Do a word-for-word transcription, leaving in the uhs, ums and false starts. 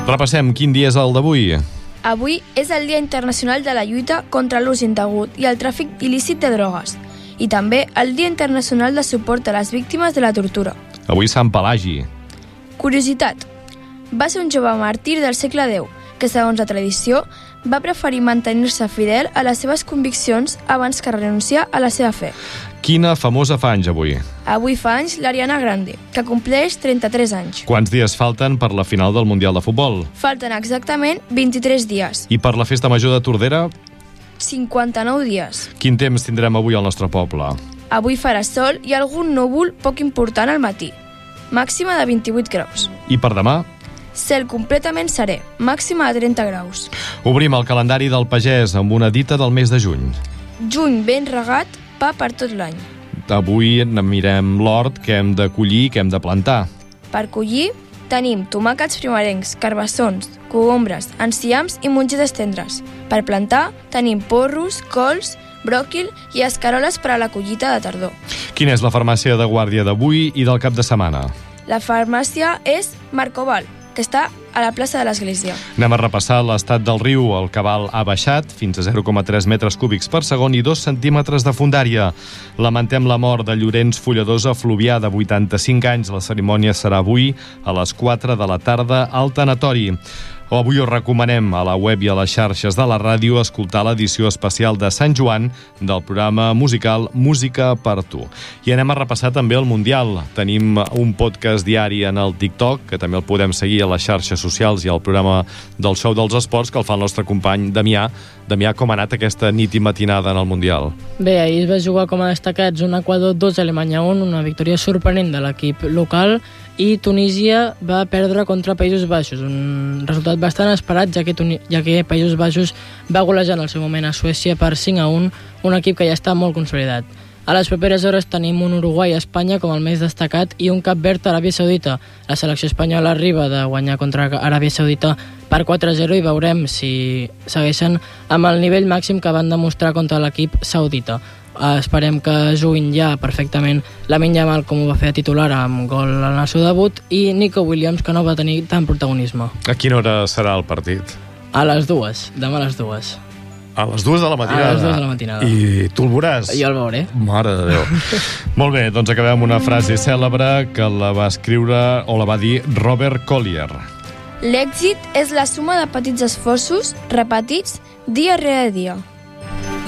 Repassem, quin dia és el d'avui? Avui és el Dia Internacional de la Lluita contra l'ús indegut i el tràfic il·lícit de drogues, i també el Dia Internacional de Suport a les Víctimes de la Tortura. Avui Sant Pelagi. Curiositat. Va ser un jove màrtir del segle deu, que segons la tradició va preferir mantenir-se fidel a les seves conviccions abans que renunciar a la seva fe. Quina famosa fa anys avui? Avui fa anys l'Ariana Grande, que compleix trenta-tres anys. Quants dies falten per la final del Mundial de Futbol? Falten exactament vint-i-tres dies. I per la Festa Major de Tordera? cinquanta-nou dies. Quin temps tindrem avui al nostre poble? Avui farà sol i algun núvol poc important al matí. Màxima de vint-i-vuit graus. I per demà? Cel completament serè, màxima de trenta graus. Obrim el calendari del pagès amb una dita del mes de juny. Juny ben regat, pa per tot l'any. Avui mirem l'hort que hem de collir i que hem de plantar. Per collir tenim tomàquets primerencs, carbassons, cogombres, enciams i mongetes tendres. Per plantar tenim porros, cols, bròquil i escaroles per a la collita de tardor. Quina és la farmàcia de guàrdia d'avui i del cap de setmana? La farmàcia és Marcoval, que està a la plaça de l'Església. Anem a repassar l'estat del riu. El cabal ha baixat fins a zero coma tres metres cúbics per segon i dos centímetres de fondària. Lamentem la mort de Llorenç Folladosa, fluvià de vuitanta-cinc anys. La cerimònia serà avui a les quatre de la tarda al tanatori. Avui us recomanem a la web i a les xarxes de la ràdio escoltar l'edició especial de Sant Joan del programa musical Música per tu. I anem a repassar també el Mundial. Tenim un podcast diari en el TikTok, que també el podem seguir a les xarxes socials i al programa del Show dels Esports, que el fa el nostre company Damià. Damià, com ha anat aquesta nit i matinada en el Mundial? Bé, ahir es va jugar com a destacats un Equador dos, Alemanya un, una victòria sorprenent de l'equip local, i Tunísia va perdre contra Països Baixos, un resultat bastant esperat, ja que, Tuni- ja que Països Baixos va golejar en el seu moment a Suècia per cinc a un, un equip que ja està molt consolidat. A les properes hores tenim un Uruguai-Espanya com el més destacat i un Cap Verd-Aràbia Saudita. La selecció espanyola arriba de guanyar contra Aràbia Saudita per quatre a zero i veurem si segueixen amb el nivell màxim que van demostrar contra l'equip saudita. Uh, esperem que juguin ja perfectament Lamine Yamal, com ho va fer a titular amb gol en el seu debut, i Nico Williams, que no va tenir tant protagonisme. A quina hora serà el partit? A les dues, demà a les dues. A les dues de la matinada? A les dues de la matinada. I tu el veuràs? Jo el veuré. Mare de Déu. Molt bé, doncs acabem amb una frase cèlebre que la va escriure o la va dir Robert Collier. L'èxit és la suma de petits esforços repetits dia rere dia.